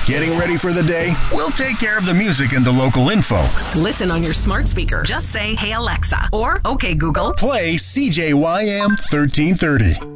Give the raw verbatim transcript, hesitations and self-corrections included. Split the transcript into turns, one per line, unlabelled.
Getting ready for the day? We'll take care of the music and the local info.
Listen on your smart speaker. Just say, "Hey Alexa," or "Okay Google."
Play C J Y M thirteen thirty.